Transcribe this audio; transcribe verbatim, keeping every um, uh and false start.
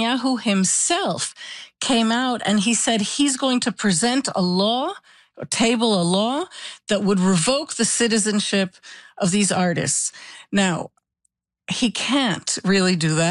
Netanyahu himself came out and he said he's going to present a law, or table a law, that would revoke the citizenship of these artists. Now, he can't really do that.